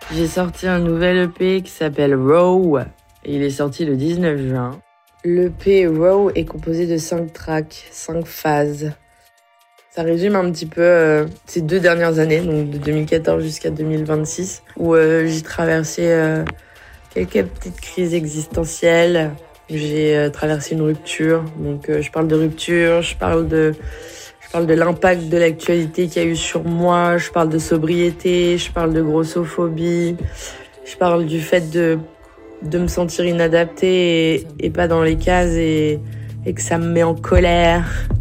J'ai sorti un nouvel EP qui s'appelle Raw et il est sorti le 19 juin. L'EP Raw est composé de 5 tracks, 5 phases. Ça résume un petit peu ces 2 dernières années, donc de 2014 jusqu'à 2026, où j'ai traversé quelques petites crises existentielles. J'ai traversé une rupture, donc je parle de rupture, je parle de l'impact de l'actualité qu'il y a eu sur moi, je parle de sobriété, je parle de grossophobie, je parle du fait de me sentir inadaptée et pas dans les cases et que ça me met en colère.